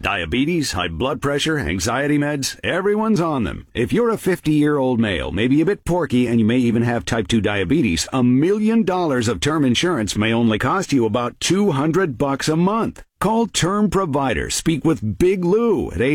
Diabetes, high blood pressure, anxiety meds, everyone's on them. If you're a 50-year-old male, maybe a bit porky, and you may even have type 2 diabetes, $1 million of term insurance may only cost you about $200 a month. Call Term Provider. Speak with Big Lou at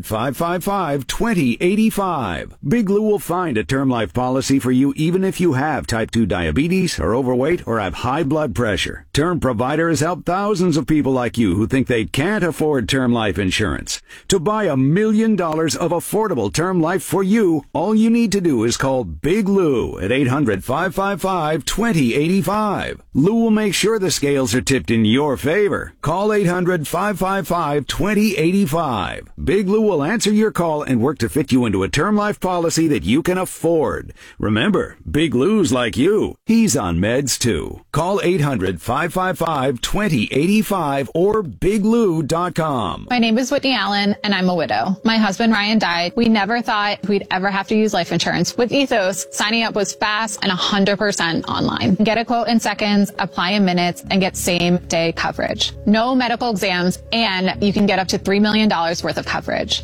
800-555-2085. Big Lou will find a term life policy for you even if you have type 2 diabetes, are overweight, or have high blood pressure. Term Provider has helped thousands of people like you who think they can't afford term life insurance. To buy $1 million of affordable term life for you, all you need to do is call Big Lou at 800-555-2085. Lou will make sure the scales are tipped in your favor. Call 800-555-2085. Big Lou will answer your call and work to fit you into a term life policy that you can afford. Remember, Big Lou's like you. He's on meds too. Call 800-555-2085 or biglou.com. My name is Whitney Allen, and I'm a widow. My husband, Ryan, died. We never thought we'd ever have to use life insurance. With Ethos, signing up was fast and 100% online. Get a quote in seconds, apply in minutes, and get same-day coverage. No medical exams, and you can get up to $3 million worth of coverage.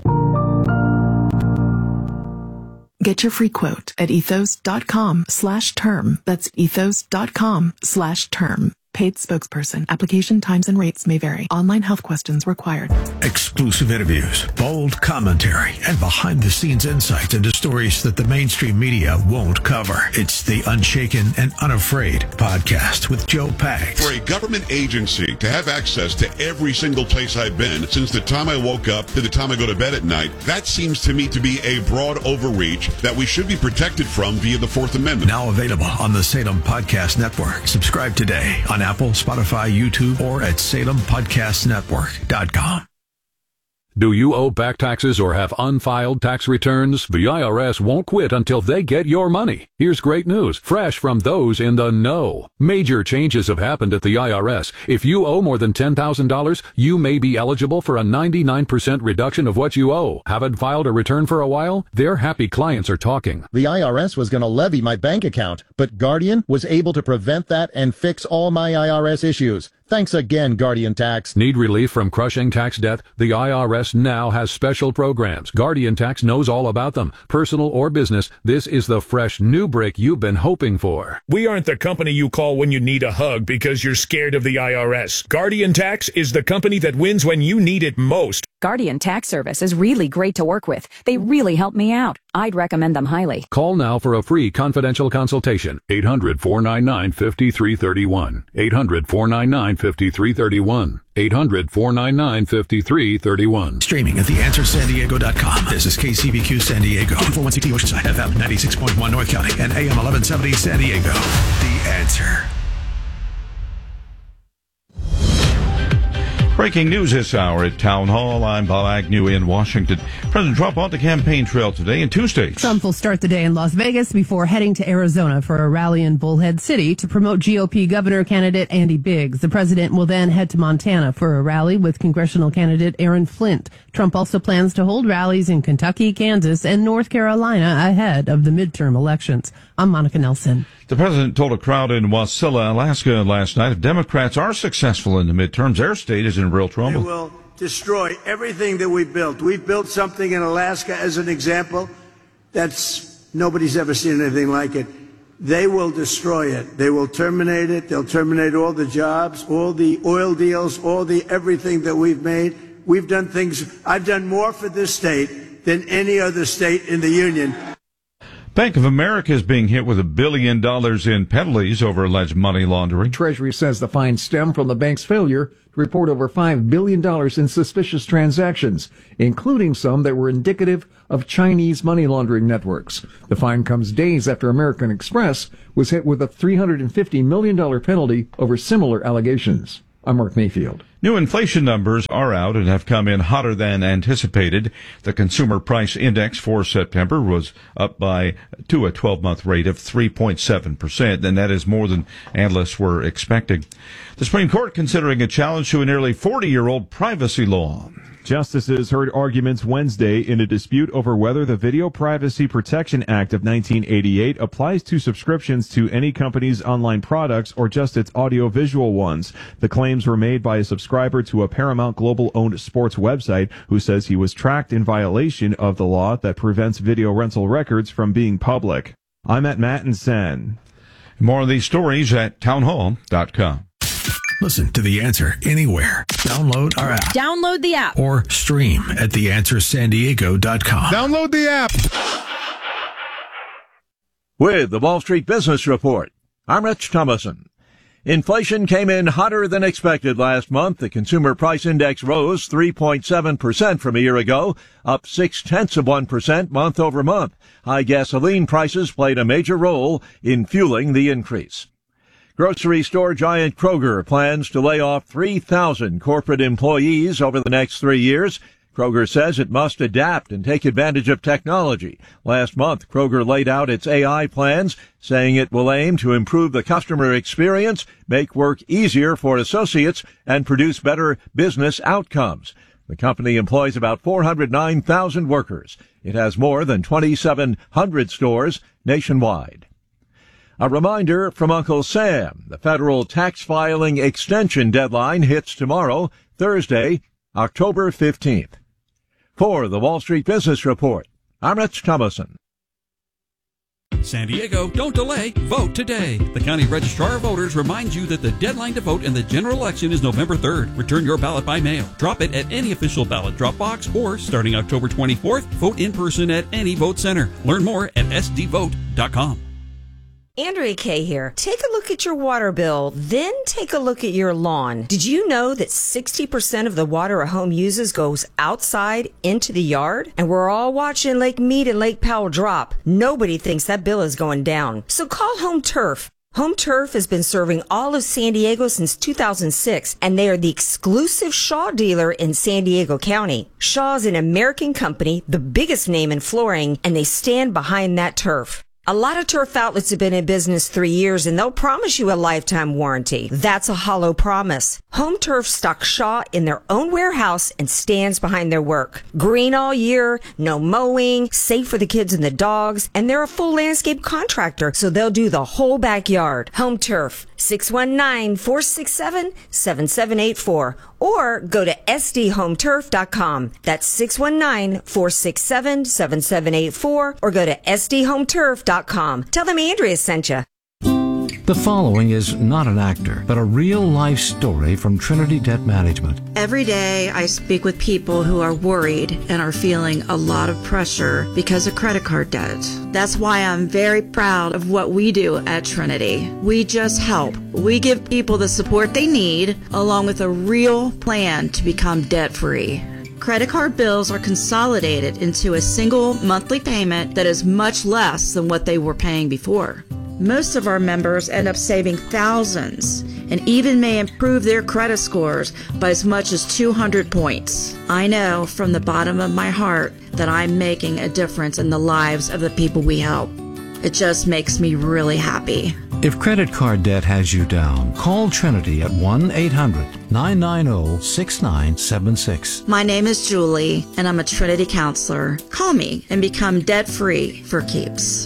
Get your free quote at ethos.com/term. That's ethos.com/term. Paid spokesperson. Application times and rates may vary. Online health questions required. Exclusive interviews, bold commentary, and behind-the-scenes insights into stories that the mainstream media won't cover. It's the Unshaken and Unafraid podcast with Joe Pags. For a government agency to have access to every single place I've been since the time I woke up to the time I go to bed at night, that seems to me to be a broad overreach that we should be protected from via the Fourth Amendment. Now available on the Salem Podcast Network. Subscribe today on Apple, Spotify, YouTube, or at SalemPodcastNetwork.com. Do you owe back taxes or have unfiled tax returns? The IRS won't quit until they get your money. Here's great news, fresh from those in the know. Major changes have happened at the IRS. If you owe more than $10,000, you may be eligible for a 99% reduction of what you owe. Haven't filed a return for a while? Their happy clients are talking. The IRS was going to levy my bank account, but Guardian was able to prevent that and fix all my IRS issues. Thanks again, Guardian Tax. Need relief from crushing tax debt? The IRS now has special programs. Guardian Tax knows all about them. Personal or business, this is the fresh new break you've been hoping for. We aren't the company you call when you need a hug because you're scared of the IRS. Guardian Tax is the company that wins when you need it most. Guardian Tax Service is really great to work with. They really help me out. I'd recommend them highly. Call now for a free confidential consultation. 800-499-5331. 800-499-5331. 800-499-5331. Streaming at theanswersandiego.com. This is KCBQ San Diego, 241CT Oceanside, FM 96.1 North County, and AM 1170 San Diego. The Answer. Breaking news this hour at Town Hall. I'm Bob Agnew in Washington. President Trump on the campaign trail today in two states. Trump will start the day in Las Vegas before heading to Arizona for a rally in Bullhead City to promote GOP governor candidate Andy Biggs. The president will then head to Montana for a rally with congressional candidate Aaron Flint. Trump also plans to hold rallies in Kentucky, Kansas, and North Carolina ahead of the midterm elections. I'm Monica Nelson. The president told a crowd in Wasilla, Alaska last night, if Democrats are successful in the midterms, their state is in real trouble. They will destroy everything that we've built. We've built something in Alaska as an example that's nobody's ever seen anything like it. They will destroy it. They will terminate it. They'll terminate all the jobs, all the oil deals, all the everything that we've made. We've done things. I've done more for this state than any other state in the union. Bank of America is being hit with $1 billion in penalties over alleged money laundering. Treasury says the fines stem from the bank's failure to report over $5 billion in suspicious transactions, including some that were indicative of Chinese money laundering networks. The fine comes days after American Express was hit with a $350 million penalty over similar allegations. I'm Mark Mayfield. New inflation numbers are out and have come in hotter than anticipated. The consumer price index for September was up to a 12-month rate of 3.7%, and that is more than analysts were expecting. The Supreme Court considering a challenge to a nearly 40-year-old privacy law. Justices heard arguments Wednesday in a dispute over whether the Video Privacy Protection Act of 1988 applies to subscriptions to any company's online products or just its audio-visual ones. The claims were made by a subscriber to a Paramount Global-owned sports website who says he was tracked in violation of the law that prevents video rental records from being public. I'm at Matt and Sen. More of these stories at townhall.com. Listen to The Answer anywhere. Download our app. Download the app. Or stream at theanswersandiego.com. Download the app. With the Wall Street Business Report, I'm Rich Thomason. Inflation came in hotter than expected last month. The Consumer Price Index rose 3.7% from a year ago, up 0.6% month over month. High gasoline prices played a major role in fueling the increase. Grocery store giant Kroger plans to lay off 3,000 corporate employees over the next 3 years. Kroger says it must adapt and take advantage of technology. Last month, Kroger laid out its AI plans, saying it will aim to improve the customer experience, make work easier for associates, and produce better business outcomes. The company employs about 409,000 workers. It has more than 2,700 stores nationwide. A reminder from Uncle Sam. The federal tax filing extension deadline hits tomorrow, Thursday, October 15th. For the Wall Street Business Report, I'm Rich Thomason. San Diego, don't delay. Vote today. The County Registrar of Voters reminds you that the deadline to vote in the general election is November 3rd. Return your ballot by mail. Drop it at any official ballot drop box, or starting October 24th, vote in person at any vote center. Learn more at sdvote.com. Andrea Kay here. Take a look at your water bill, then take a look at your lawn. Did you know that 60% of the water a home uses goes outside into the yard? And we're all watching Lake Mead and Lake Powell drop. Nobody thinks that bill is going down. So call Home Turf. Home Turf has been serving all of San Diego since 2006, and they are the exclusive Shaw dealer in San Diego County. Shaw is an American company, the biggest name in flooring, and they stand behind that turf. A lot of turf outlets have been in business 3 years, and they'll promise you a lifetime warranty. That's a hollow promise. Home Turf stocks Shaw in their own warehouse and stands behind their work. Green all year, no mowing, safe for the kids and the dogs, and they're a full landscape contractor, so they'll do the whole backyard. Home Turf, 619-467-7784, or go to sdhometurf.com. That's 619-467-7784, or go to sdhometurf.com. Tell them Andrea sent you. The following is not an actor, but a real-life story from Trinity Debt Management. Every day I speak with people who are worried and are feeling a lot of pressure because of credit card debt. That's why I'm very proud of what we do at Trinity. We just help. We give people the support they need, along with a real plan to become debt-free. Credit card bills are consolidated into a single monthly payment that is much less than what they were paying before. Most of our members end up saving thousands and even may improve their credit scores by as much as 200 points. I know from the bottom of my heart that I'm making a difference in the lives of the people we help. It just makes me really happy. If credit card debt has you down, call Trinity at 1-800-990-6976. My name is Julie, and I'm a Trinity counselor. Call me and become debt-free for keeps.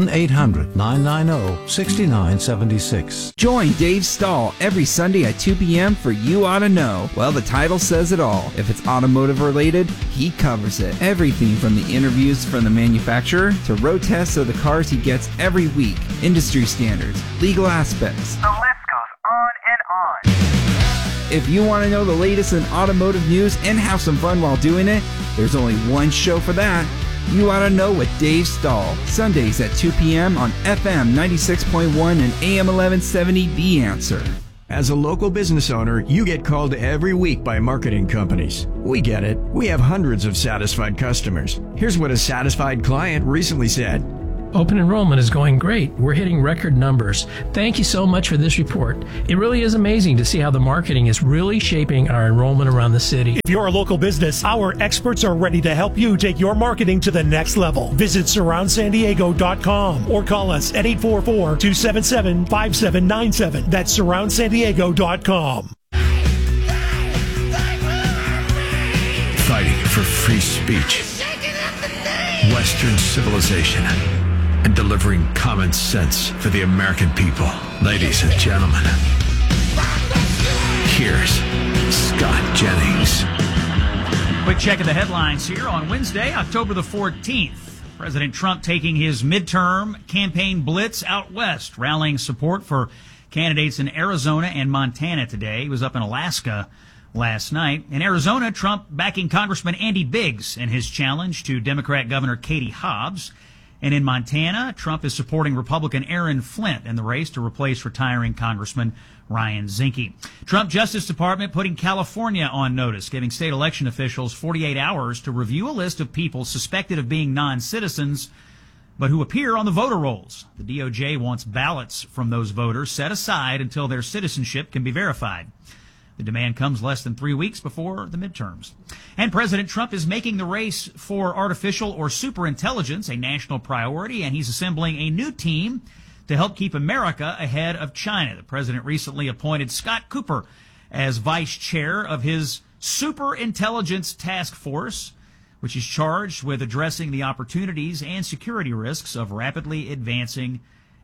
1-800-990-6976. Join Dave Stahl every Sunday at 2 p.m. for You Ought to Know. Well, the title says it all. If it's automotive related, he covers it. Everything from the interviews from the manufacturer to road tests of the cars he gets every week, industry standards, legal aspects. The list goes on and on. If you want to know the latest in automotive news and have some fun while doing it, there's only one show for that. You Ought to Know with Dave Stahl. Sundays at 2 p.m. on FM 96.1 and AM 1170 The Answer. As a local business owner, you get called every week by marketing companies. We get it. We have hundreds of satisfied customers. Here's what a satisfied client recently said. Open enrollment is going great. We're hitting record numbers. Thank you so much for this report. It really is amazing to see how the marketing is really shaping our enrollment around the city. If you're a local business, our experts are ready to help you take your marketing to the next level. Visit surroundsandiego.com or call us at 844-277-5797. That's surroundsandiego.com. for free speech, Western civilization, and delivering common sense for the American people. Ladies and gentlemen, here's Scott Jennings. Quick check of the headlines here on Wednesday, October the 14th. President Trump taking his midterm campaign blitz out west, rallying support for candidates in Arizona and Montana today. He was up in Alaska last night. In Arizona, Trump backing Congressman Andy Biggs in his challenge to Democrat Governor Katie Hobbs. And in Montana, Trump is supporting Republican Aaron Flint in the race to replace retiring Congressman Ryan Zinke. Trump Justice Department putting California on notice, giving state election officials 48 hours to review a list of people suspected of being non-citizens but who appear on the voter rolls. The DOJ wants ballots from those voters set aside until their citizenship can be verified. The demand comes less than 3 weeks before the midterms. And President Trump is making the race for artificial or superintelligence a national priority, and he's assembling a new team to help keep America ahead of China. The president recently appointed Scott Cooper as vice chair of his Superintelligence Task Force, which is charged with addressing the opportunities and security risks of rapidly advancing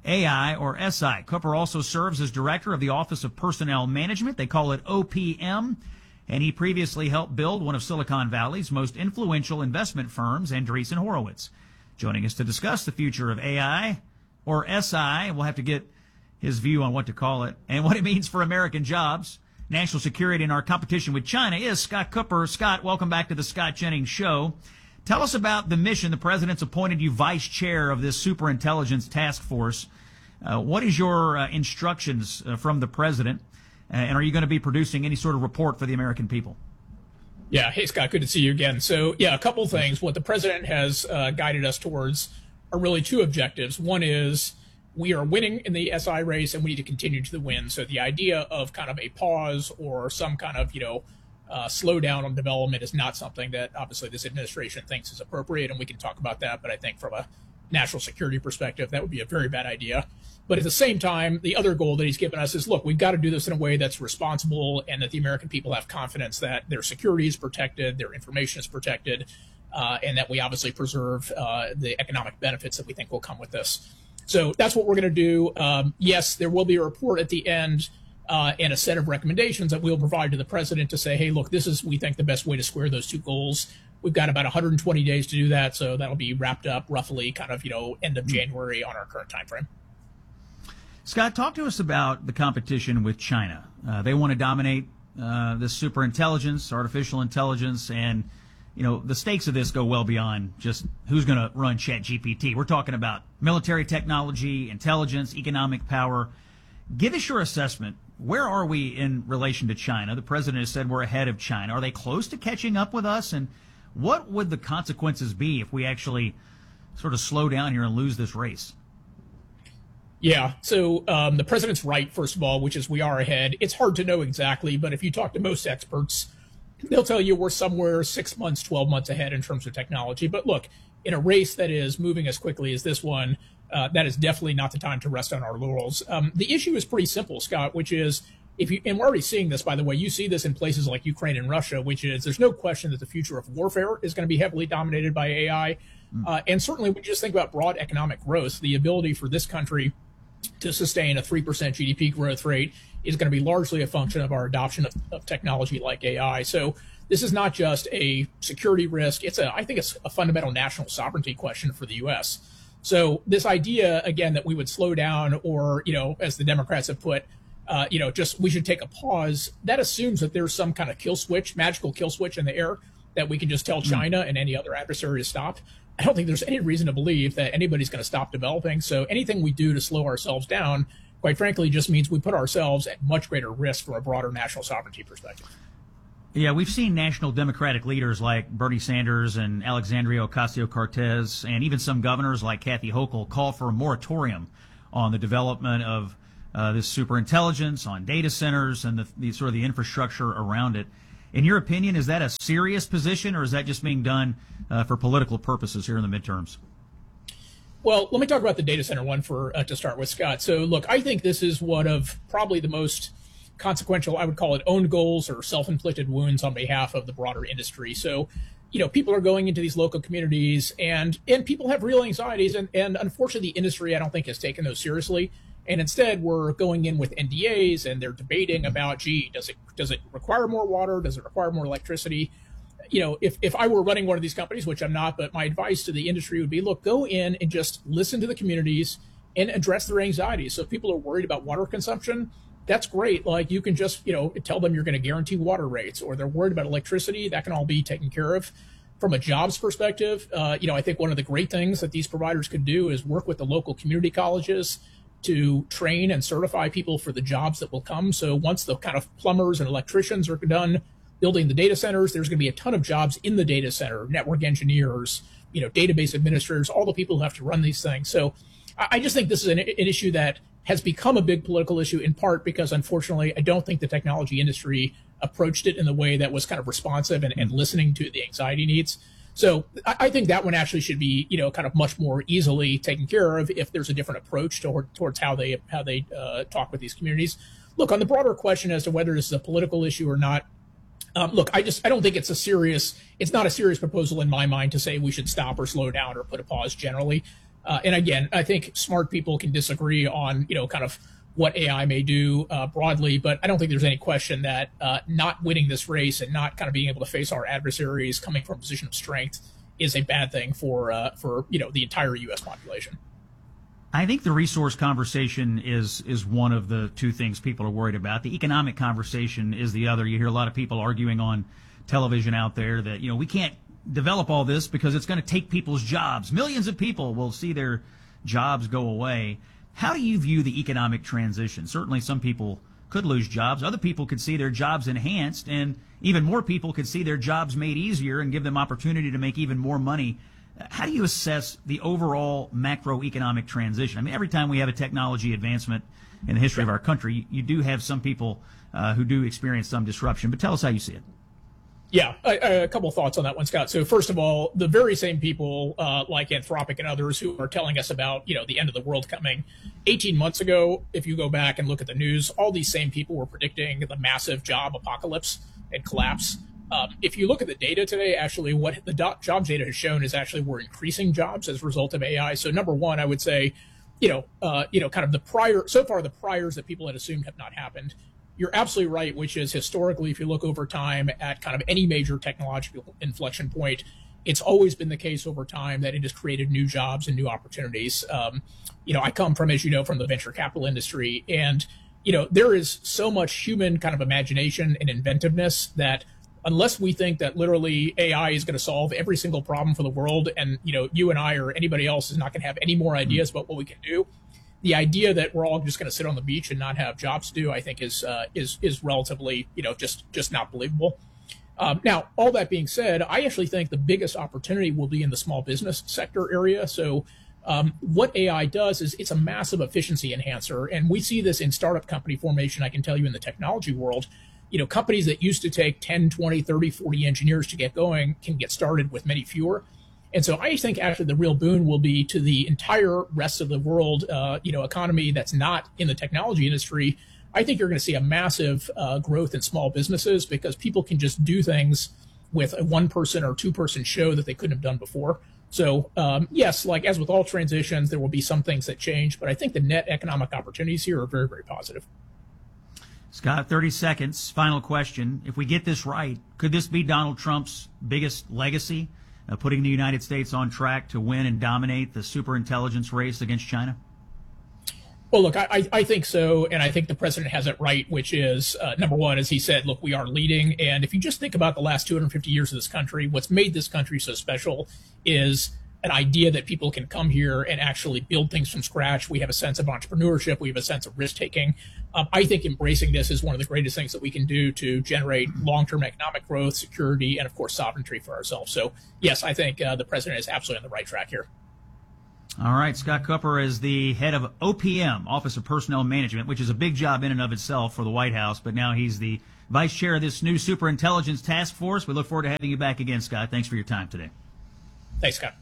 AI or SI. Cooper also serves as director of the Office of Personnel Management. They call it OPM. And he previously helped build one of Silicon Valley's most influential investment firms, Andreessen Horowitz. Joining us to discuss the future of AI or SI, we'll have to get his view on what to call it and what it means for American jobs, national security, and our competition with China is Scott Cooper. Scott, welcome back to the Scott Jennings Show. Tell us about the mission. The president's appointed you vice chair of this Superintelligence Task Force. What is your instructions from the president, and are you going to be producing any sort of report for the American people? Yeah. Hey, Scott, good to see you again. So, yeah, a couple things. What the president has guided us towards are really two objectives. One is we are winning in the SI race, and we need to continue to win. So the idea of kind of a pause or some kind of, slowdown on development is not something that obviously this administration thinks is appropriate, and we can talk about that. But I think from a national security perspective, that would be a very bad idea. But at the same time, the other goal that he's given us is, look, we've got to do this in a way that's responsible and that the American people have confidence that their security is protected, their information is protected, and that we obviously preserve the economic benefits that we think will come with this. So that's what we're going to do. Yes, there will be a report at the end and a set of recommendations that we'll provide to the president to say, hey, look, this is, we think, the best way to square those two goals. We've got about 120 days to do that, so that'll be wrapped up roughly kind of, end of January on our current time frame. Scott, talk to us about the competition with China. They want to dominate this superintelligence, artificial intelligence, and the stakes of this go well beyond just who's going to run ChatGPT. We're talking about military technology, intelligence, economic power. Give us your assessment. Where are we in relation to China? The president has said we're ahead of China. Are they close to catching up with us? And what would the consequences be if we actually sort of slow down here and lose this race? Yeah, so the president's right, first of all, which is we are ahead. It's hard to know exactly, but if you talk to most experts, they'll tell you we're somewhere 6 months, 12 months ahead in terms of technology. But look, in a race that is moving as quickly as this one, that is definitely not the time to rest on our laurels. The issue is pretty simple, Scott, which is, and we're already seeing this, by the way, you see this in places like Ukraine and Russia, which is there's no question that the future of warfare is going to be heavily dominated by AI. And certainly when you just think about broad economic growth, the ability for this country to sustain a 3% GDP growth rate is going to be largely a function of our adoption of technology like AI. So this is not just a security risk. I think it's a fundamental national sovereignty question for the U.S. So this idea, again, that we would slow down or, as the Democrats have put, just we should take a pause, that assumes that there's some kind of kill switch, magical kill switch in the air that we can just tell China and any other adversary to stop. I don't think there's any reason to believe that anybody's going to stop developing. So anything we do to slow ourselves down, quite frankly, just means we put ourselves at much greater risk from a broader national sovereignty perspective. Yeah, we've seen national Democratic leaders like Bernie Sanders and Alexandria Ocasio-Cortez, and even some governors like Kathy Hochul call for a moratorium on the development of this superintelligence, on data centers, and the sort of the infrastructure around it. In your opinion, is that a serious position, or is that just being done for political purposes here in the midterms? Well, let me talk about the data center one to start with, Scott. So, look, I think this is one of probably the most consequential, I would call it, own goals or self-inflicted wounds on behalf of the broader industry. So, people are going into these local communities and people have real anxieties. And unfortunately, the industry, I don't think, has taken those seriously. And instead, we're going in with NDAs and they're debating about, does it require more water? Does it require more electricity? If I were running one of these companies, which I'm not, but my advice to the industry would be, look, go in and just listen to the communities and address their anxieties. So if people are worried about water consumption, that's great. Like, you can just, tell them you're going to guarantee water rates, or they're worried about electricity. That can all be taken care of. From a jobs perspective, I think one of the great things that these providers could do is work with the local community colleges to train and certify people for the jobs that will come. So once the kind of plumbers and electricians are done building the data centers, there's going to be a ton of jobs in the data center, network engineers, database administrators, all the people who have to run these things. So I just think this is an issue that has become a big political issue, in part because, unfortunately, I don't think the technology industry approached it in the way that was kind of responsive and listening to the anxiety needs. So I think that one actually should be, kind of much more easily taken care of if there's a different approach towards how they talk with these communities. Look, on the broader question as to whether this is a political issue or not, look, I don't think it's not a serious proposal in my mind to say we should stop or slow down or put a pause generally. And again, I think smart people can disagree on, kind of what AI may do broadly, but I don't think there's any question that not winning this race and not kind of being able to face our adversaries coming from a position of strength is a bad thing for the entire U.S. population. I think the resource conversation is one of the two things people are worried about. The economic conversation is the other. You hear a lot of people arguing on television out there that, we can't develop all this because it's going to take people's jobs. Millions of people will see their jobs go away. How do you view the economic transition? Certainly some people could lose jobs. Other people could see their jobs enhanced, and even more people could see their jobs made easier and give them opportunity to make even more money. How do you assess the overall macroeconomic transition? I mean, every time we have a technology advancement in the history of our country, you do have some people who do experience some disruption. But tell us how you see it. Yeah, a couple of thoughts on that one, Scott. So first of all, the very same people like Anthropic and others who are telling us about, the end of the world coming 18 months ago, if you go back and look at the news, all these same people were predicting the massive job apocalypse and collapse. If you look at the data today, actually what the jobs data has shown is actually we're increasing jobs as a result of AI. So number one, I would say, kind of the priors that people had assumed have not happened. You're absolutely right, which is historically, if you look over time at kind of any major technological inflection point, it's always been the case over time that it has created new jobs and new opportunities. I come from, as you know, from the venture capital industry, and, there is so much human kind of imagination and inventiveness that unless we think that literally AI is going to solve every single problem for the world, and, you and I or anybody else is not going to have any more ideas about what we can do, the idea that we're all just going to sit on the beach and not have jobs to do, I think is relatively, just not believable. Now, all that being said, I actually think the biggest opportunity will be in the small business sector area. So what AI does is it's a massive efficiency enhancer. And we see this in startup company formation, I can tell you, in the technology world. Companies that used to take 10, 20, 30, 40 engineers to get going can get started with many fewer. And so I think actually the real boon will be to the entire rest of the world, economy that's not in the technology industry. I think you're going to see a massive growth in small businesses because people can just do things with a 1-person or 2-person show that they couldn't have done before. So yes, like as with all transitions, there will be some things that change, but I think the net economic opportunities here are very, very positive. Scott, 30 seconds. Final question. If we get this right, could this be Donald Trump's biggest legacy? Putting the United States on track to win and dominate the superintelligence race against China? Well, look, I think so, and I think the president has it right, which is, number one, as he said, look, we are leading, and if you just think about the last 250 years of this country, what's made this country so special is an idea that people can come here and actually build things from scratch. We have a sense of entrepreneurship. We have a sense of risk-taking. I think embracing this is one of the greatest things that we can do to generate long-term economic growth, security, and, of course, sovereignty for ourselves. So, yes, I think the president is absolutely on the right track here. All right. Scott Cooper is the head of OPM, Office of Personnel Management, which is a big job in and of itself for the White House, but now he's the vice chair of this new superintelligence task force. We look forward to having you back again, Scott. Thanks for your time today. Thanks, Scott.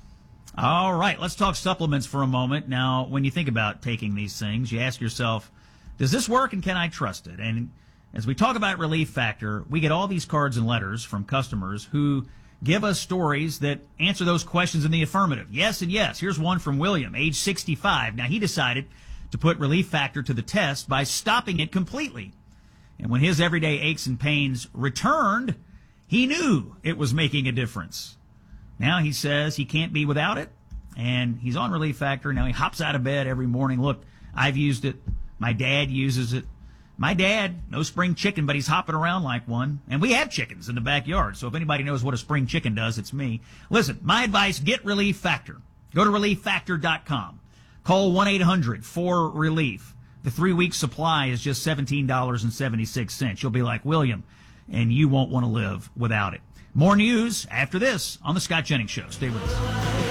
All right, let's talk supplements for a moment. Now, when you think about taking these things, you ask yourself, does this work and can I trust it? And as we talk about Relief Factor, we get all these cards and letters from customers who Give us stories that answer those questions in the affirmative. Yes and yes. Here's one from William, age 65. Now, he decided to put Relief Factor to the test by stopping it completely. And when his everyday aches and pains returned, he knew it was making a difference. Now he says he can't be without it, and he's on Relief Factor. Now he hops out of bed every morning. Look, I've used it. My dad uses it. My dad, no spring chicken, but he's hopping around like one. And we have chickens in the backyard, so if anybody knows what a spring chicken does, it's me. Listen, my advice, get Relief Factor. Go to ReliefFactor.com. Call 1-800-4RELIEF. The 3-week supply is just $17.76. You'll be like William, and you won't want to live without it. More news after this on The Scott Jennings Show. Stay with us.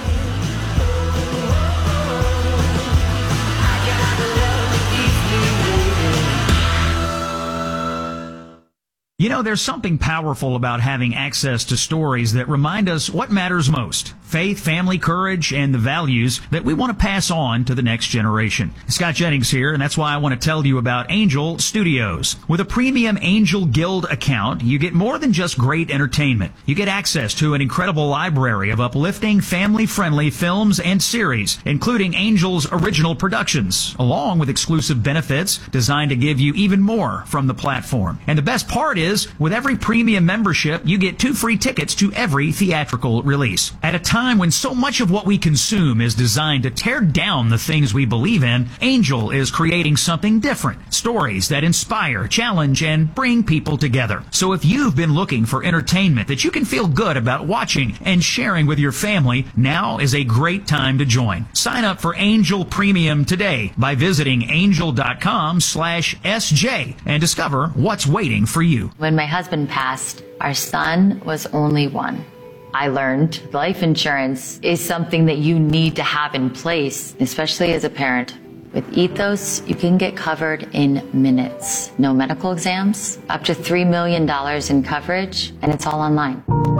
You know, there's something powerful about having access to stories that remind us what matters most. Faith, family, courage, and the values that we want to pass on to the next generation. Scott Jennings here, and that's why I want to tell you about Angel Studios. With a premium Angel Guild account, you get more than just great entertainment. You get access to an incredible library of uplifting, family-friendly films and series, including Angel's original productions, along with exclusive benefits designed to give you even more from the platform. And the best part is, with every premium membership, you get 2 free tickets to every theatrical release. At a time when so much of what we consume is designed to tear down the things we believe in, Angel is creating something different. Stories that inspire, challenge, and bring people together. So if you've been looking for entertainment that you can feel good about watching and sharing with your family, now is a great time to join. Sign up for Angel Premium today by visiting angel.com/SJ and discover what's waiting for you. When my husband passed, our son was only 1. I learned life insurance is something that you need to have in place, especially as a parent. With Ethos, you can get covered in minutes. No medical exams, up to $3 million in coverage, and it's all online.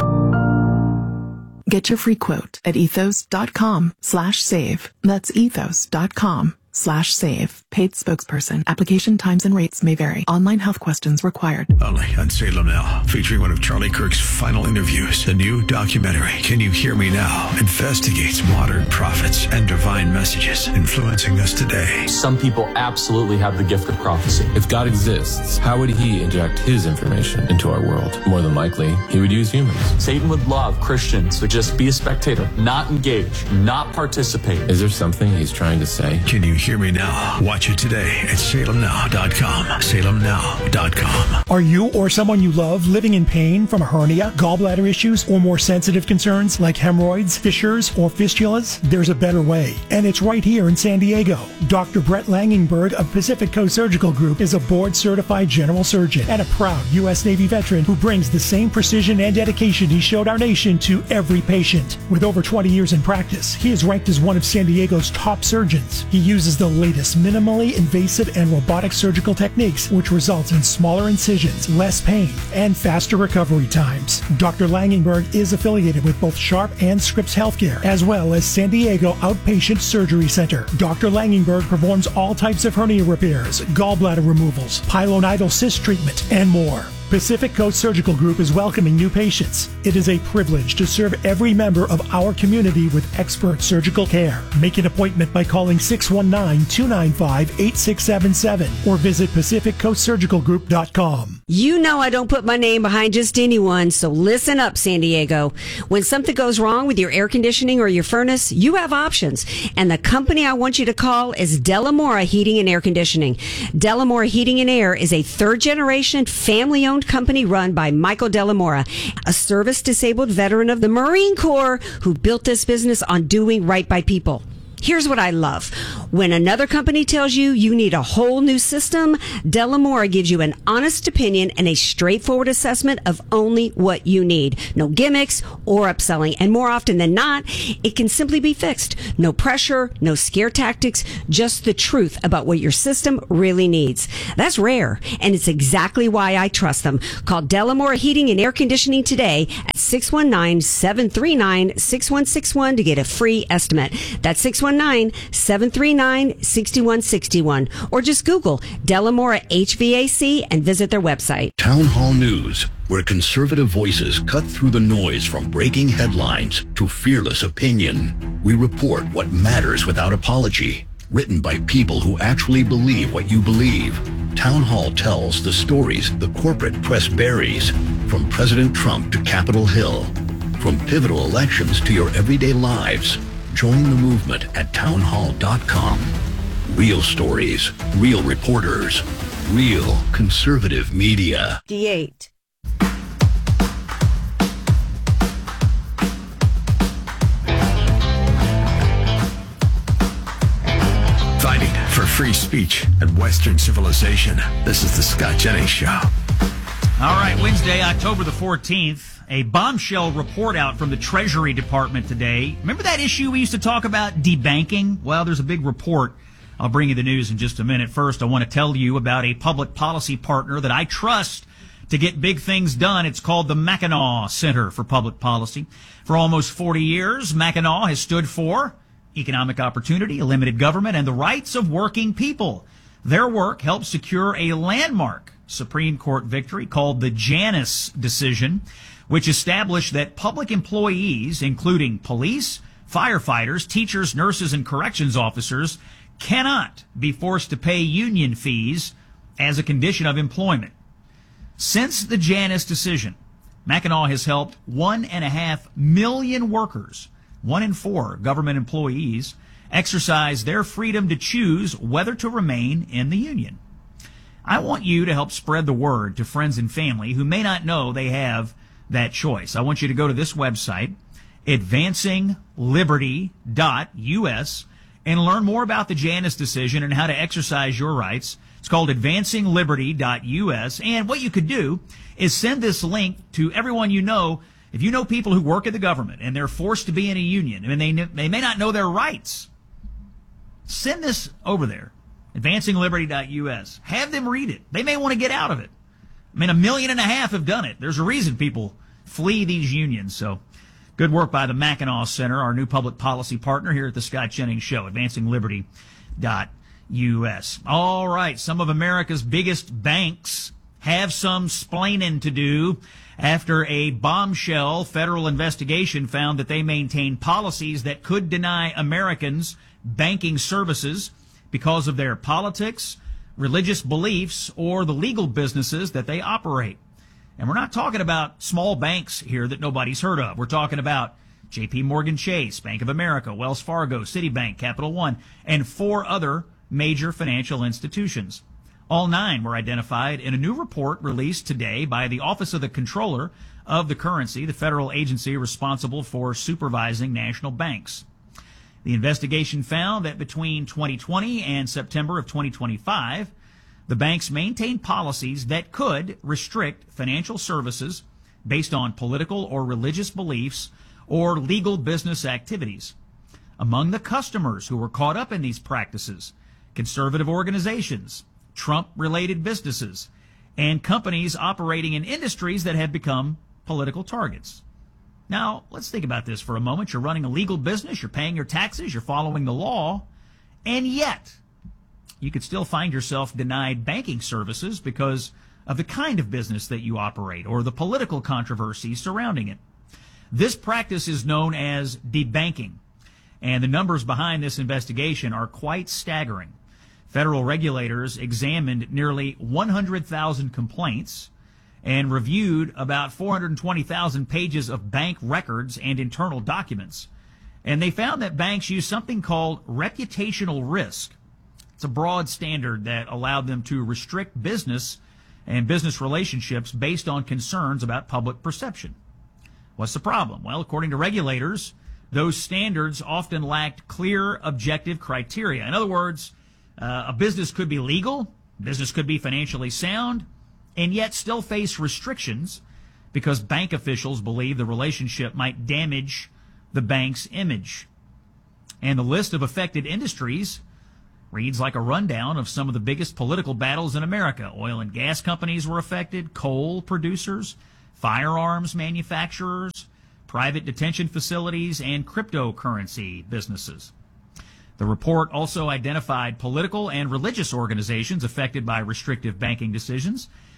Get your free quote at ethos.com/save. That's ethos.com/save. Paid spokesperson. Application times and rates may vary. Online health questions required. Only on Salem Now, featuring one of Charlie Kirk's final interviews. The new documentary, Can You Hear Me Now, investigates modern prophets and divine messages influencing us today. Some people absolutely have the gift of prophecy. If God exists, how would he inject his information into our world? More than likely, he would use humans. Satan would love Christians to just be a spectator, not engage, not participate. Is there something he's trying to say? Can You Hear Me Now? Watch it today at salemnow.com. salemnow.com. Are you or someone you love living in pain from a hernia, gallbladder issues, or more sensitive concerns like hemorrhoids, fissures, or fistulas? There's a better way, and it's right here in San Diego. Dr. Brett Langenberg of Pacific Coast Surgical Group is a board-certified general surgeon and a proud U.S. Navy veteran who brings the same precision and dedication he showed our nation to every patient. With over 20 years in practice, he is ranked as one of San Diego's top surgeons. He uses the latest minimally invasive and robotic surgical techniques, which results in smaller incisions, less pain, and faster recovery times. Dr. Langenberg is affiliated with both Sharp and Scripps Healthcare, as well as San Diego Outpatient Surgery Center. Dr. Langenberg performs all types of hernia repairs, gallbladder removals, pilonidal cyst treatment, and more. Pacific Coast Surgical Group is welcoming new patients. It is a privilege to serve every member of our community with expert surgical care. Make an appointment by calling 619-295-8677 or visit PacificCoastSurgicalGroup.com. You know I don't put my name behind just anyone, so listen up, San Diego. When something goes wrong with your air conditioning or your furnace, you have options. And the company I want you to call is Delamora Heating and Air Conditioning. Delamora Heating and Air is a third-generation, family-owned company run by Michael Delamora, a service-disabled veteran of the Marine Corps who built this business on doing right by people. Here's what I love. When another company tells you you need a whole new system, Delamora gives you an honest opinion and a straightforward assessment of only what you need. No gimmicks or upselling. And more often than not, it can simply be fixed. No pressure, no scare tactics, just the truth about what your system really needs. That's rare, and it's exactly why I trust them. Call Delamora Heating and Air Conditioning today at 619-739-6161 to get a free estimate. That's 619-739-6161. Or just Google Delamora HVAC and visit their website. Town Hall News where conservative voices cut through the noise from breaking headlines to fearless opinion. We report what matters without apology, written by people who actually believe what you believe. Town Hall tells the stories the corporate press buries, from President Trump to Capitol Hill, from pivotal elections to your everyday lives. Join the movement at townhall.com. Real stories, real reporters, real conservative media. D8. Fighting for free speech and Western civilization. This is the Scott Jennings Show. All right, Wednesday, October the 14th, a bombshell report out from the Treasury Department today. Remember that issue we used to talk about, debanking? Well, there's a big report. I'll bring you the news in just a minute. First, I want to tell you about a public policy partner that I trust to get big things done. It's called the Mackinac Center for Public Policy. For almost 40 years, Mackinac has stood for economic opportunity, a limited government, and the rights of working people. Their work helped secure a landmark Supreme Court victory called the Janus decision, which established that public employees, including police, firefighters, teachers, nurses, and corrections officers, cannot be forced to pay union fees as a condition of employment. Since the Janus decision, Mackinac has helped 1.5 million workers, 1 in 4 government employees, exercise their freedom to choose whether to remain in the union. I want you to help spread the word to friends and family who may not know they have that choice. I want you to go to this website, advancingliberty.us, and learn more about the Janus decision and how to exercise your rights. It's called advancingliberty.us. And what you could do is send this link to everyone you know. If you know people who work in the government and they're forced to be in a union and they may not know their rights, send this over there, advancingliberty.us. Have them read it. They may want to get out of it. I mean, 1.5 million have done it. There's a reason people flee these unions. So good work by the Mackinac Center, our new public policy partner here at the Scott Jennings Show, advancingliberty.us. All right, some of America's biggest banks have some splaining to do after a bombshell federal investigation found that they maintain policies that could deny Americans banking services because of their politics, religious beliefs, or the legal businesses that they operate. And we're not talking about small banks here that nobody's heard of. We're talking about J.P. Morgan Chase, Bank of America, Wells Fargo, Citibank, Capital One, and 4 other major financial institutions. All 9 were identified in a new report released today by the Office of the Comptroller of the Currency, the federal agency responsible for supervising national banks. The investigation found that between 2020 and September of 2025, the banks maintained policies that could restrict financial services based on political or religious beliefs or legal business activities. Among the customers who were caught up in these practices, conservative organizations, Trump-related businesses, and companies operating in industries that have become political targets. Now, let's think about this for a moment. You're running a legal business, you're paying your taxes, you're following the law, and yet you could still find yourself denied banking services because of the kind of business that you operate or the political controversies surrounding it. This practice is known as debanking, and the numbers behind this investigation are quite staggering. Federal regulators examined nearly 100,000 complaints and reviewed about 420,000 pages of bank records and internal documents. And they found that banks use something called reputational risk. It's a broad standard that allowed them to restrict business and business relationships based on concerns about public perception. What's the problem? Well, according to regulators, those standards often lacked clear, objective criteria. In other words, a business could be legal, business could be financially sound, and yet still face restrictions because bank officials believe the relationship might damage the bank's image. And the list of affected industries reads like a rundown of some of the biggest political battles in America. Oil and gas companies were affected, coal producers, firearms manufacturers, private detention facilities, and cryptocurrency businesses. The report also identified political and religious organizations affected by restrictive banking decisions,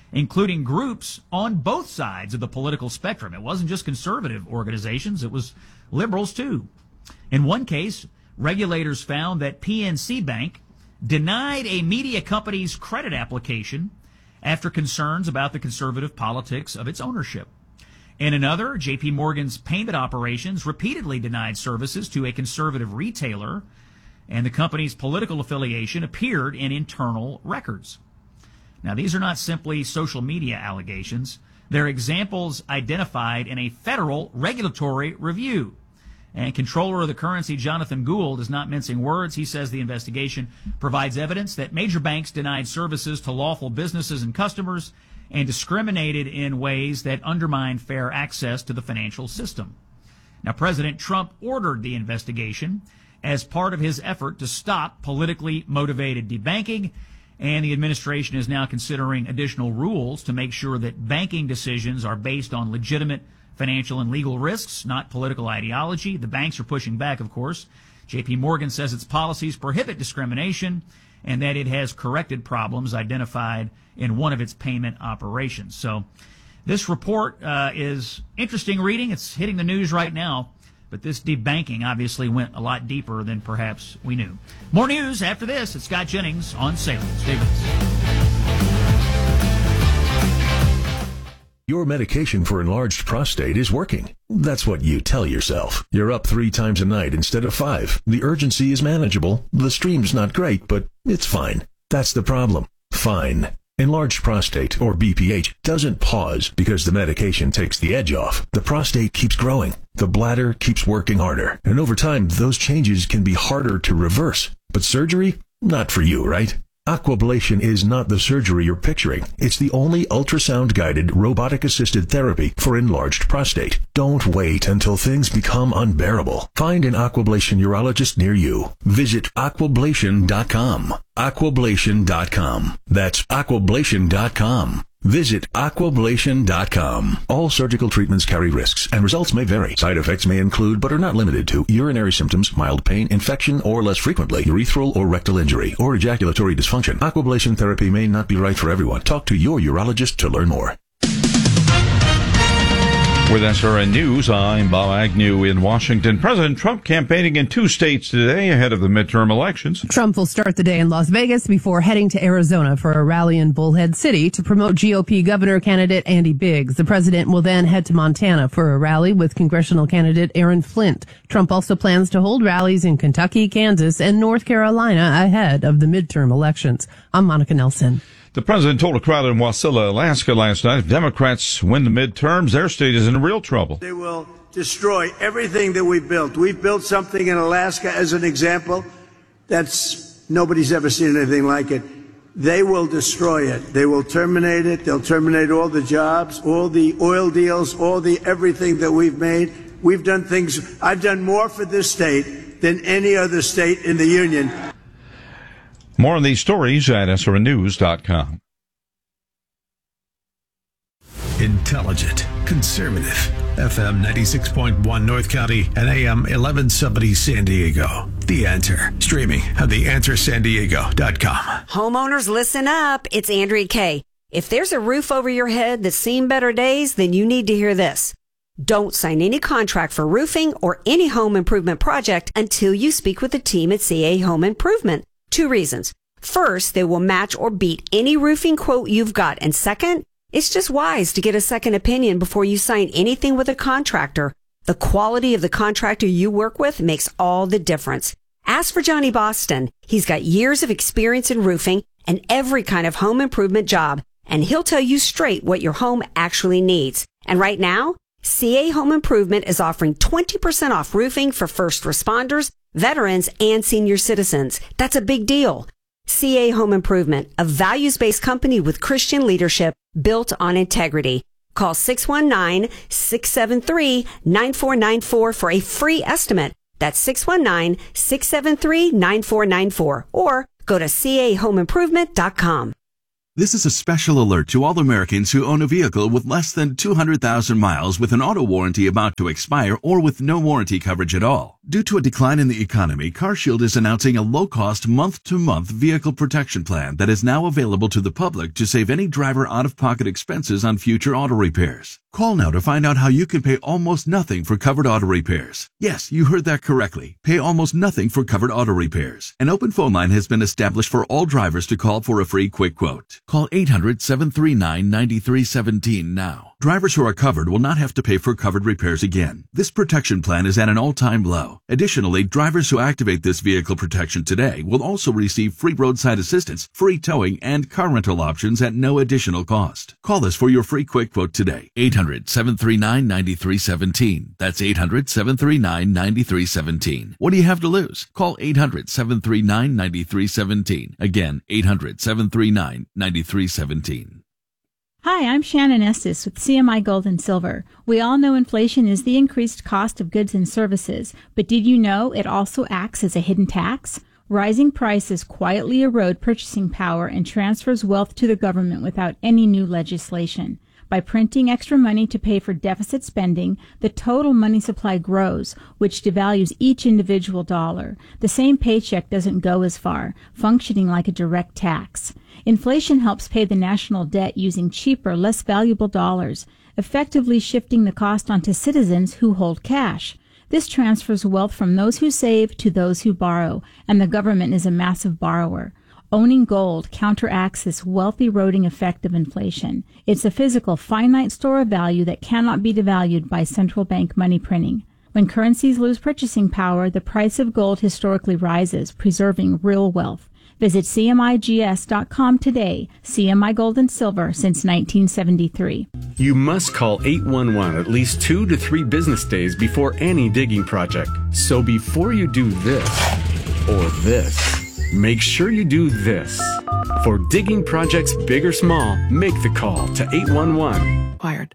including groups on both sides of the political spectrum. It wasn't just conservative organizations, it was liberals too. In one case, regulators found that PNC Bank denied a media company's credit application after concerns about the conservative politics of its ownership. In another, JP Morgan's payment operations repeatedly denied services to a conservative retailer, and the company's political affiliation appeared in internal records. Now, these are not simply social media allegations. They're examples identified in a federal regulatory review. And Comptroller of the Currency, Jonathan Gould, is not mincing words. He says the investigation provides evidence that major banks denied services to lawful businesses and customers and discriminated in ways that undermine fair access to the financial system. Now, President Trump ordered the investigation as part of his effort to stop politically motivated debanking, and the administration is now considering additional rules to make sure that banking decisions are based on legitimate financial and legal risks, not political ideology. The banks are pushing back, of course. JP Morgan says its policies prohibit discrimination and that it has corrected problems identified in one of its payment operations. So this report is interesting reading. It's hitting the news right now, but this debanking obviously went a lot deeper than perhaps we knew. More news after this. It's Scott Jennings on Salem. Stay with us. Your medication for enlarged prostate is working. That's what you tell yourself. You're up 3 times a night instead of 5. The urgency is manageable. The stream's not great, but it's fine. That's the problem. Fine. Enlarged prostate, or BPH, doesn't pause because the medication takes the edge off. The prostate keeps growing. The bladder keeps working harder. And over time, those changes can be harder to reverse. But surgery? Not for you, right? Aquablation is not the surgery you're picturing. It's the only ultrasound-guided, robotic-assisted therapy for enlarged prostate. Don't wait until things become unbearable. Find an Aquablation urologist near you. Visit aquablation.com. Aquablation.com. That's aquablation.com. Visit aquablation.com. All surgical treatments carry risks, and results may vary. Side effects may include, but are not limited to, urinary symptoms, mild pain, infection, or less frequently, urethral or rectal injury, or ejaculatory dysfunction. Aquablation therapy may not be right for everyone. Talk to your urologist to learn more. With SRN News, I'm Bob Agnew in Washington. President Trump campaigning in 2 states today ahead of the midterm elections. Trump will start the day in Las Vegas before heading to Arizona for a rally in Bullhead City to promote GOP governor candidate Andy Biggs. The president will then head to Montana for a rally with congressional candidate Aaron Flint. Trump also plans to hold rallies in Kentucky, Kansas, and North Carolina ahead of the midterm elections. I'm Monica Nelson. The president told a crowd in Wasilla, Alaska last night, if Democrats win the midterms, their state is in real trouble. They will destroy everything that we've built. We've built something in Alaska, as an example, that's nobody's ever seen anything like it. They will destroy it. They will terminate it. They'll terminate all the jobs, all the oil deals, all the everything that we've made. We've done things. I've done more for this state than any other state in the union. More on these stories at srnnews.com. Intelligent, conservative, FM 96.1 North County and AM 1170 San Diego. The Answer, streaming at theanswersandiego.com. Homeowners, listen up. It's Andrea Kay. If there's a roof over your head that's seen better days, then you need to hear this. Don't sign any contract for roofing or any home improvement project until you speak with the team at CA Home Improvement. 2 reasons. First, they will match or beat any roofing quote you've got. And second, it's just wise to get a second opinion before you sign anything with a contractor. The quality of the contractor you work with makes all the difference. Ask for Johnny Boston. He's got years of experience in roofing and every kind of home improvement job, and he'll tell you straight what your home actually needs. And right now, CA Home Improvement is offering 20% off roofing for first responders, veterans, and senior citizens. That's a big deal. CA Home Improvement, a values-based company with Christian leadership built on integrity. Call 619-673-9494 for a free estimate. That's 619-673-9494. Or go to cahomeimprovement.com. This is a special alert to all Americans who own a vehicle with less than 200,000 miles with an auto warranty about to expire or with no warranty coverage at all. Due to a decline in the economy, CarShield is announcing a low-cost month-to-month vehicle protection plan that is now available to the public to save any driver out-of-pocket expenses on future auto repairs. Call now to find out how you can pay almost nothing for covered auto repairs. Yes, you heard that correctly. Pay almost nothing for covered auto repairs. An open phone line has been established for all drivers to call for a free quick quote. Call 800-739-9317 now. Drivers who are covered will not have to pay for covered repairs again. This protection plan is at an all-time low. Additionally, drivers who activate this vehicle protection today will also receive free roadside assistance, free towing, and car rental options at no additional cost. Call us for your free quick quote today. 800-739-9317. That's 800-739-9317. What do you have to lose? Call 800-739-9317. Again, 800-739-9317. Hi, I'm Shannon Estes with CMI Gold and Silver. We all know inflation is the increased cost of goods and services, but did you know it also acts as a hidden tax? Rising prices quietly erode purchasing power and transfers wealth to the government without any new legislation. By printing extra money to pay for deficit spending, the total money supply grows, which devalues each individual dollar. The same paycheck doesn't go as far, functioning like a direct tax. Inflation helps pay the national debt using cheaper, less valuable dollars, effectively shifting the cost onto citizens who hold cash. This transfers wealth from those who save to those who borrow, and the government is a massive borrower. Owning gold counteracts this wealth-eroding effect of inflation. It's a physical, finite store of value that cannot be devalued by central bank money printing. When currencies lose purchasing power, the price of gold historically rises, preserving real wealth. Visit CMIGS.com today. CMI Gold and Silver since 1973. You must call 811 at least 2 to 3 business days before any digging project. So before you do this or this, make sure you do this. For digging projects big or small, make the call to 811. Wired.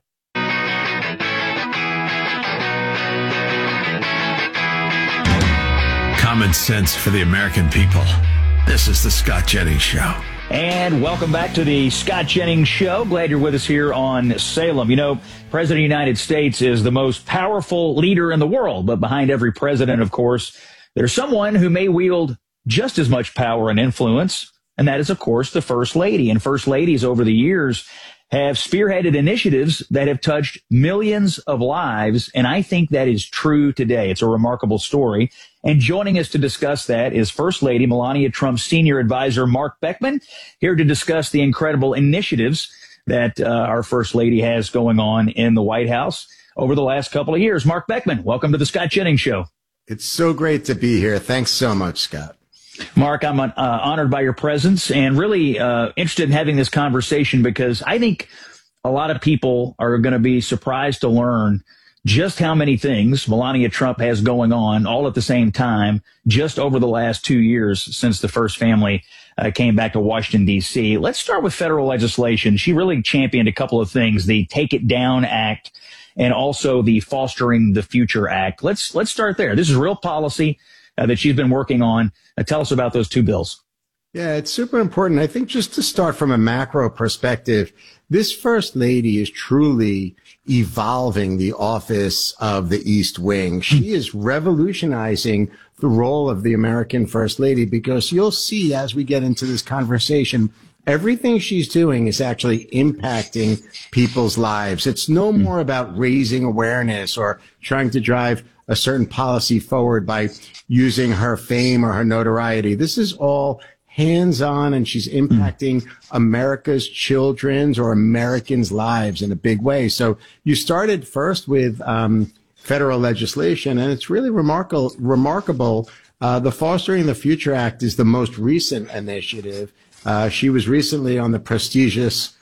Common sense for the American people. This is the Scott Jennings Show. And welcome back to the Scott Jennings Show. Glad you're with us here on Salem. You know, President of the United States is the most powerful leader in the world, but behind every president, of course, there's someone who may wield just as much power and influence, and that is, of course, the First Lady. And First Ladies over the years have spearheaded initiatives that have touched millions of lives, and I think that is true today. It's a remarkable story. And joining us to discuss that is First Lady Melania Trump's senior advisor, Mark Beckman, here to discuss the incredible initiatives that our First Lady has going on in the White House over the last couple of years. Mark Beckman, welcome to the Scott Jennings Show. It's so great to be here. Thanks so much, Scott. Mark, I'm honored by your presence and really interested in having this conversation because I think a lot of people are going to be surprised to learn just how many things Melania Trump has going on all at the same time just over the last 2 years since the first family came back to Washington, D.C. Let's start with federal legislation. She really championed a couple of things, the Take It Down Act and also the Fostering the Future Act. Let's start there. This is real policy that she's been working on. Tell us about those two bills. Yeah, it's super important. I think just to start from a macro perspective, this First Lady is truly evolving the office of the East Wing. She is revolutionizing the role of the American First Lady because you'll see as we get into this conversation, everything she's doing is actually impacting people's lives. It's no more about raising awareness or trying to drive a certain policy forward by using her fame or her notoriety. This is all hands-on, and she's impacting America's children's or Americans' lives in a big way. So you started first with federal legislation, and it's really remarkable. The Fostering the Future Act is the most recent initiative. She was recently on the prestigious,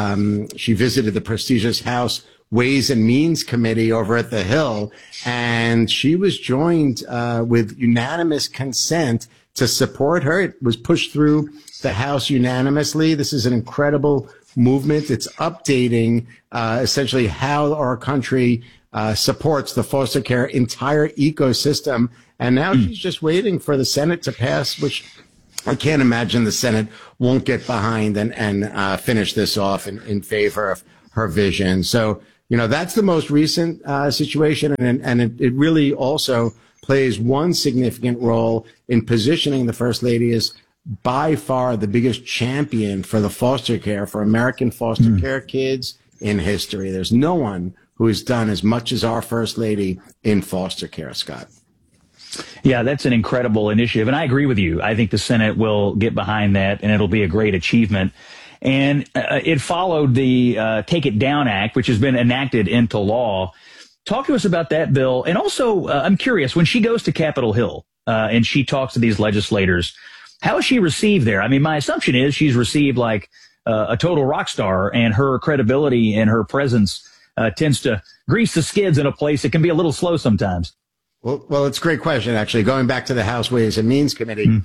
she visited the prestigious House Ways and Means Committee over at the Hill, and she was joined with unanimous consent to support her. It was pushed through the House unanimously. This is an incredible movement. It's updating essentially how our country supports the foster care entire ecosystem. And now she's just waiting for the Senate to pass, which I can't imagine the Senate won't get behind and finish this off in favor of her vision. So, that's the most recent situation, and it really also plays one significant role in positioning the First Lady as by far the biggest champion for the foster care, for American foster care kids in history. There's no one who has done as much as our First Lady in foster care, Scott. Yeah, that's an incredible initiative. And I agree with you. I think the Senate will get behind that, and it'll be a great achievement. And it followed the Take It Down Act, which has been enacted into law. Talk to us about that bill. And also, I'm curious, when she goes to Capitol Hill and she talks to these legislators, how is she received there? I mean, my assumption is she's received like a total rock star, and her credibility and her presence tends to grease the skids in a place that can be a little slow sometimes. Well, it's a great question, actually. Going back to the House Ways and Means Committee,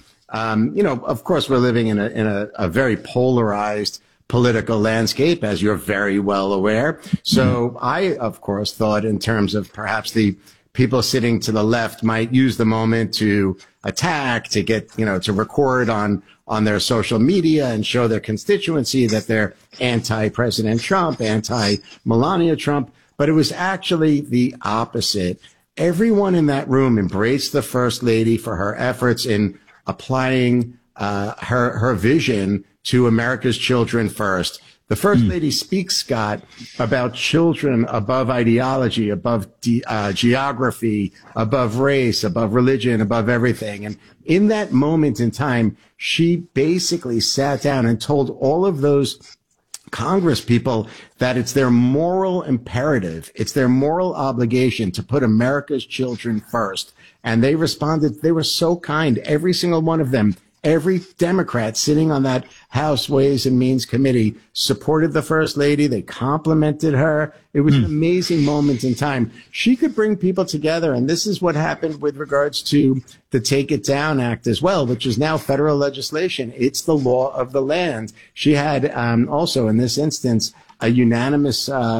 of course, we're living in a very polarized political landscape, as you're very well aware. So I, of course, thought in terms of perhaps the people sitting to the left might use the moment to attack, to get, to record on their social media and show their constituency that they're anti-President Trump, anti-Melania Trump. But it was actually the opposite. Everyone in that room embraced the First Lady for her efforts in applying her vision to America's children first. The First Lady speaks, Scott, about children above ideology, above geography, above race, above religion, above everything. And in that moment in time, she basically sat down and told all of those Congress people that it's their moral imperative, it's their moral obligation to put America's children first. And they responded. They were so kind, every single one of them. Every Democrat sitting on that House Ways and Means Committee supported the First Lady. They complimented her. It was an amazing moment in time. She could bring people together. And this is what happened with regards to the Take It Down Act as well, which is now federal legislation. It's the law of the land. She had also, in this instance, a unanimous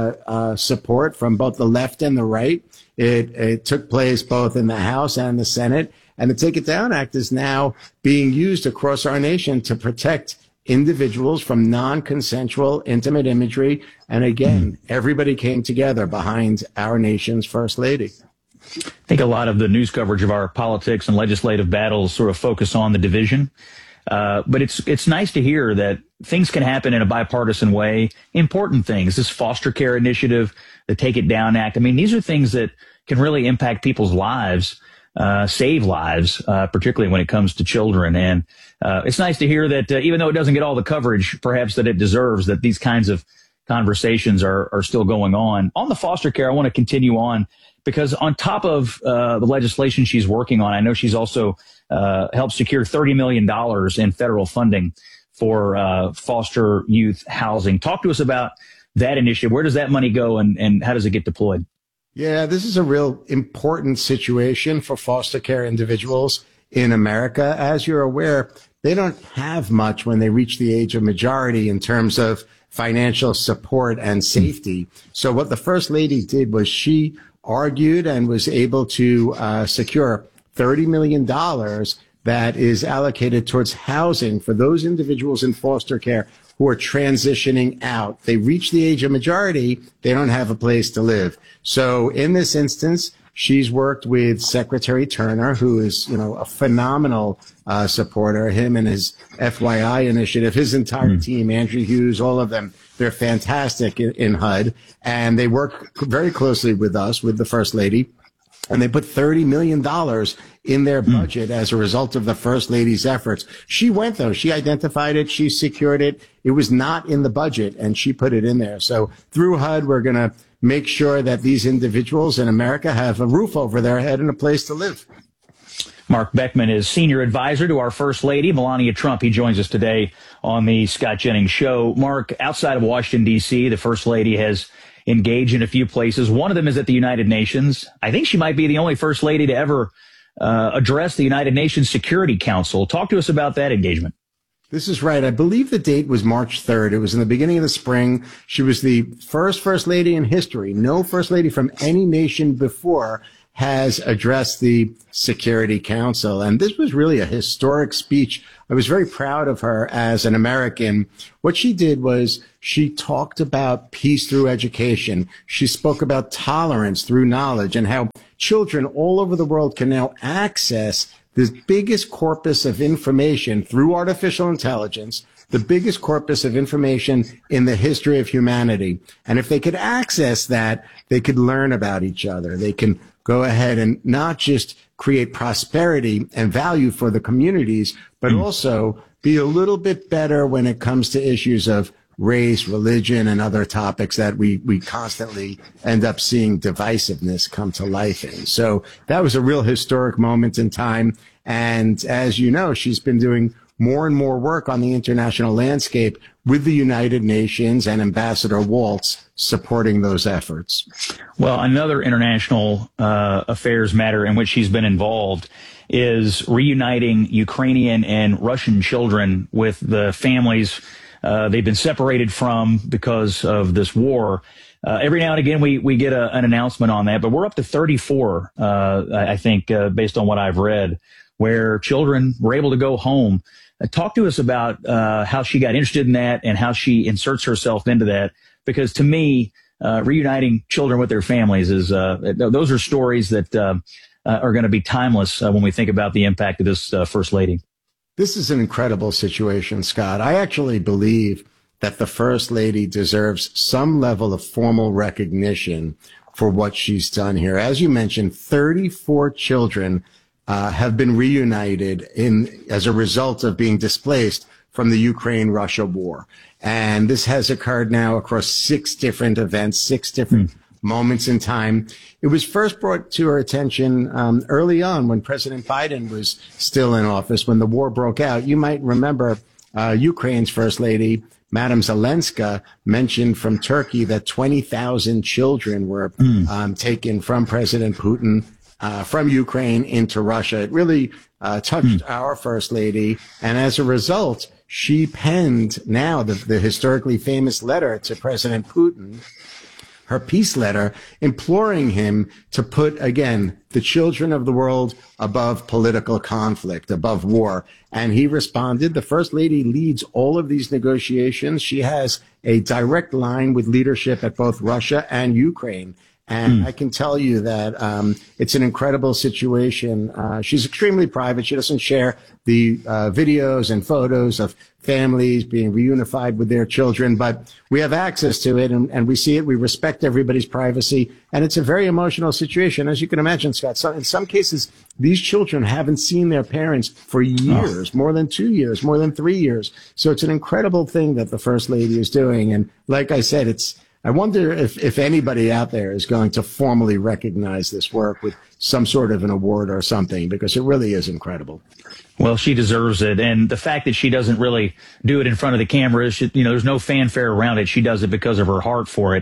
support from both the left and the right. It took place both in the House and the Senate. And the Take It Down Act is now being used across our nation to protect individuals from non-consensual intimate imagery. And again, everybody came together behind our nation's First Lady. I think a lot of the news coverage of our politics and legislative battles sort of focus on the division. But it's nice to hear that things can happen in a bipartisan way. Important things, this foster care initiative, the Take It Down Act. I mean, these are things that can really impact people's lives. Save lives, particularly when it comes to children. And it's nice to hear that even though it doesn't get all the coverage, perhaps that it deserves, that these kinds of conversations are still going on. On the foster care, I want to continue on because on top of the legislation she's working on, I know she's also helped secure $30 million in federal funding for foster youth housing. Talk to us about that initiative. Where does that money go and how does it get deployed? Yeah, this is a real important situation for foster care individuals in America. As you're aware, they don't have much when they reach the age of majority in terms of financial support and safety. So what the First Lady did was she argued and was able to secure $30 million that is allocated towards housing for those individuals in foster care who are transitioning out. They reach the age of majority, they don't have a place to live. So in this instance, she's worked with Secretary Turner, who is, a phenomenal supporter, him and his FYI initiative, his entire team, Andrew Hughes, all of them. They're fantastic in HUD, and they work very closely with us, with the First Lady. And they put $30 million in their budget as a result of the First Lady's efforts. She went, though. She identified it. She secured it. It was not in the budget, and she put it in there. So through HUD, we're going to make sure that these individuals in America have a roof over their head and a place to live. Mark Beckman is senior advisor to our First Lady, Melania Trump. He joins us today on the Scott Jennings Show. Mark, outside of Washington, D.C., the First Lady has engaged in a few places. One of them is at the United Nations. I think she might be the only First Lady to ever address the United Nations Security Council. Talk to us about that engagement. This is right. I believe the date was March 3rd. It was in the beginning of the spring. She was the first First Lady in history. No First Lady from any nation before has addressed the Security Council. And this was really a historic speech. I was very proud of her as an American. What she did was she talked about peace through education. She spoke about tolerance through knowledge and how children all over the world can now access the biggest corpus of information through artificial intelligence, the biggest corpus of information in the history of humanity. And if they could access that, they could learn about each other. They can go ahead and not just create prosperity and value for the communities, but also be a little bit better when it comes to issues of race, religion, and other topics that we constantly end up seeing divisiveness come to life in. So that was a real historic moment in time. And as you know, she's been doing more and more work on the international landscape with the United Nations and Ambassador Waltz supporting those efforts. Well, another international affairs matter in which she's been involved is reuniting Ukrainian and Russian children with the families they've been separated from because of this war. Every now and again, we get an announcement on that, but we're up to 34, I think, based on what I've read, where children were able to go home. Talk to us about how she got interested in that and how she inserts herself into that, because to me, reuniting children with their families is those are stories that are going to be timeless when we think about the impact of this First Lady. This is an incredible situation, Scott. I actually believe that the First Lady deserves some level of formal recognition for what she's done here. As you mentioned, 34 children have been reunited as a result of being displaced from the Ukraine-Russia war. And this has occurred now across 6 different events, 6 different moments in time. It was first brought to our attention early on when President Biden was still in office, when the war broke out. You might remember Ukraine's First Lady, Madam Zelenska, mentioned from Turkey that 20,000 children were taken from President Putin from Ukraine into Russia. It really touched our First Lady. And as a result, she penned now the historically famous letter to President Putin, her peace letter, imploring him to put, again, the children of the world above political conflict, above war. And he responded. The First Lady leads all of these negotiations. She has a direct line with leadership at both Russia and Ukraine. And I can tell you that it's an incredible situation. She's extremely private. She doesn't share the videos and photos of families being reunified with their children, but we have access to it and we see it. We respect everybody's privacy. And it's a very emotional situation, as you can imagine, Scott. So in some cases, these children haven't seen their parents for years, more than 2 years, more than 3 years. So it's an incredible thing that the First Lady is doing. And like I said, I wonder if anybody out there is going to formally recognize this work with some sort of an award or something, because it really is incredible. Well, she deserves it. And the fact that she doesn't really do it in front of the cameras, there's no fanfare around it. She does it because of her heart for it,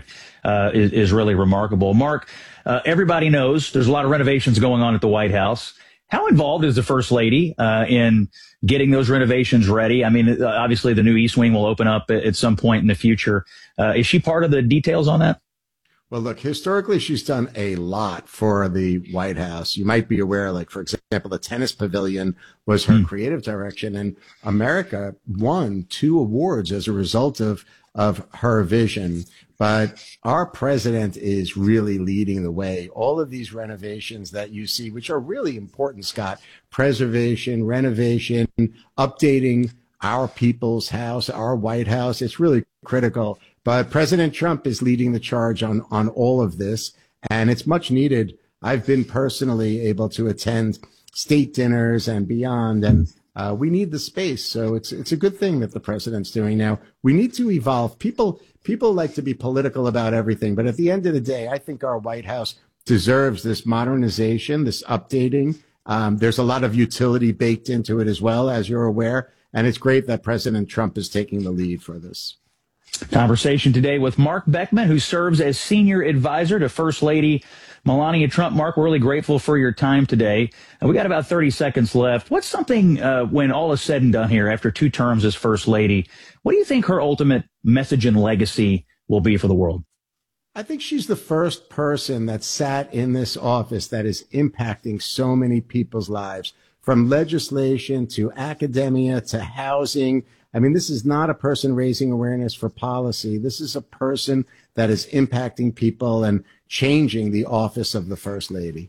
is really remarkable. Mark, everybody knows there's a lot of renovations going on at the White House. How involved is the First Lady in getting those renovations ready? I mean, obviously the new East Wing will open up at some point in the future. Is she part of the details on that? Well, look, historically, she's done a lot for the White House. You might be aware, like, for example, the tennis pavilion was her creative direction, and America won 2 awards as a result of her vision. But our president is really leading the way. All of these renovations that you see, which are really important, Scott, preservation, renovation, updating our people's house, our White House, it's really critical. But President Trump is leading the charge on all of this, and it's much needed. I've been personally able to attend state dinners and beyond, and we need the space. So it's a good thing that the president's doing now. We need to evolve. People like to be political about everything, but at the end of the day, I think our White House deserves this modernization, this updating. There's a lot of utility baked into it as well, as you're aware, and it's great that President Trump is taking the lead for this. Conversation today with Mark Beckman, who serves as senior advisor to First Lady Melania Trump. Mark, we're really grateful for your time today. We got about 30 seconds left. What's something, when all is said and done here, after 2 terms as First Lady, what do you think her ultimate message and legacy will be for the world? I think she's the first person that sat in this office that is impacting so many people's lives, from legislation to academia to housing. I mean, this is not a person raising awareness for policy. This is a person that is impacting people and changing the office of the First Lady.